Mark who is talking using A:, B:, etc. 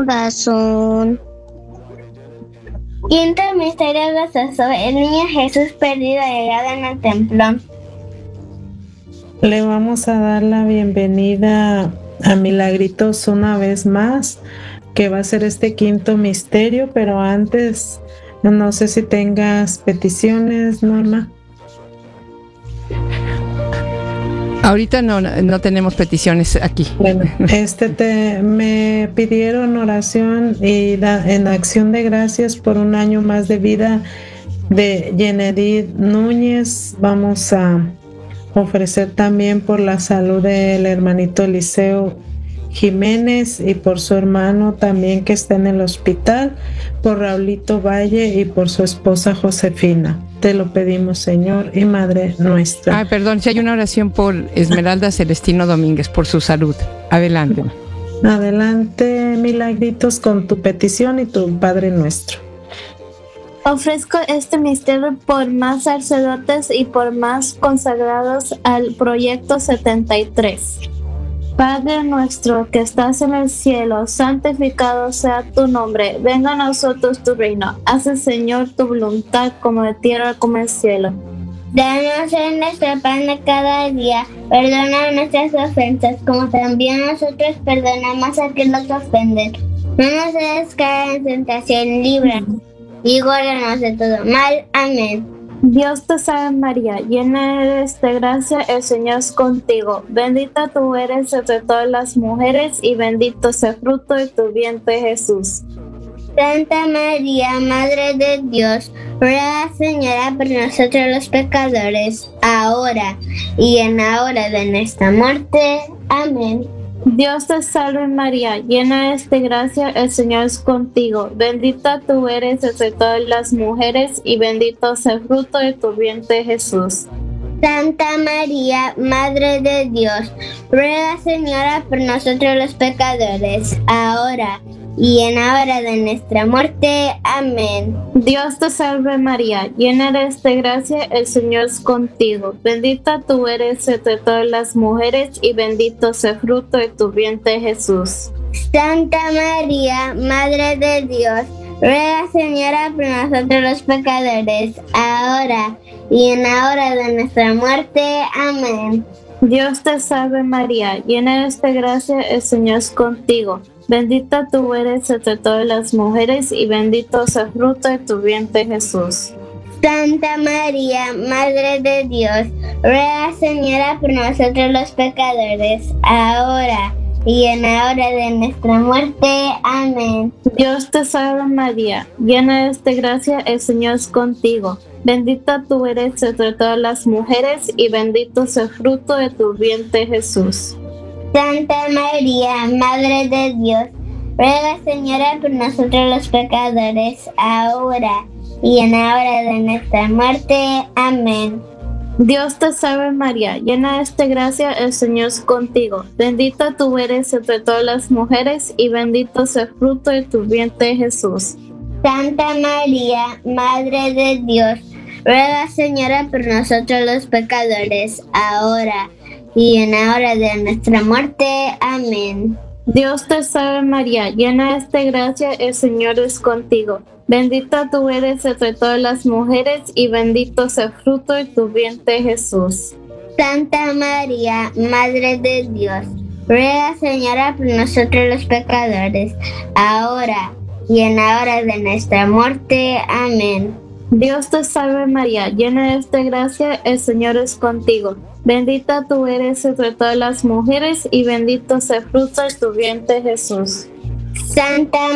A: corazón.
B: Quinto misterio gozoso, el niño Jesús perdido hallado en el templo.
C: Le vamos a dar la bienvenida a Milagritos una vez más, que va a ser este quinto misterio, pero antes, no sé si tengas peticiones, Norma.
D: Ahorita no tenemos peticiones aquí.
C: Bueno, me pidieron oración y en acción de gracias por un año más de vida de Yenedith Núñez. Vamos a ofrecer también por la salud del hermanito Eliseo Jiménez y por su hermano también que está en el hospital, por Raulito Valle y por su esposa Josefina. Te lo pedimos, Señor y Madre nuestra.
D: Perdón, si hay una oración por Esmeralda Celestino Domínguez, por su salud. Adelante.
C: Adelante, Milagritos, con tu petición y tu Padre nuestro.
B: Ofrezco este misterio por más sacerdotes y por más consagrados al proyecto 73. Padre nuestro que estás en el cielo, santificado sea tu nombre. Venga a nosotros tu reino. Hace, Señor, tu voluntad como de tierra como el cielo. Danos en nuestro pan de cada día. Perdona nuestras ofensas, como también nosotros perdonamos a quien nos ofende. No nos dejes caer en tentación, líbranos y guárdanos de todo mal. Amén. Dios te salve María, llena eres de gracia, el Señor es contigo. Bendita tú eres entre todas las mujeres y bendito es el fruto de tu vientre Jesús. Santa María, Madre de Dios, ruega, Señora, por nosotros los pecadores, ahora y en la hora de nuestra muerte. Amén. Dios te salve María, llena eres de gracia, el Señor es contigo. Bendita tú eres entre todas las mujeres y bendito es el fruto de tu vientre Jesús. Santa María, Madre de Dios, ruega, Señora, por nosotros los pecadores, ahora y en la hora de nuestra muerte. Amén. Dios te salve María, llena eres de gracia, el Señor es contigo. Bendita tú eres entre todas las mujeres y bendito es el fruto de tu vientre Jesús. Santa María, Madre de Dios, ruega, Señora, por nosotros los pecadores, ahora y en la hora de nuestra muerte. Amén. Dios te salve María, llena eres de gracia, el Señor es contigo. Bendita tú eres entre todas las mujeres y bendito es el fruto de tu vientre Jesús. Santa María, Madre de Dios, ruega, Señora, por nosotros los pecadores, ahora y en la hora de nuestra muerte. Amén. Dios te salve María, llena eres de gracia, el Señor es contigo. Bendita tú eres entre todas las mujeres y bendito es el fruto de tu vientre Jesús. Santa María, Madre de Dios, ruega, Señora, por nosotros los pecadores, ahora y en la hora de nuestra muerte. Amén. Dios te salve María, llena eres de gracia, el Señor es contigo. Bendita tú eres entre todas las mujeres y bendito es el fruto de tu vientre Jesús. Santa María, Madre de Dios, ruega, Señora, por nosotros los pecadores, ahora y en la hora de nuestra muerte. Amén. Dios te salve María, llena eres de gracia, el Señor es contigo. Bendita tú eres entre todas las mujeres y bendito es el fruto de tu vientre Jesús. Santa María, Madre de Dios, ruega, Señora, por nosotros los pecadores, ahora y en la hora de nuestra muerte. Amén. Dios te salve María, llena eres de gracia, el Señor es contigo. Bendita tú eres entre todas las mujeres y bendito es el fruto de tu vientre Jesús. Santa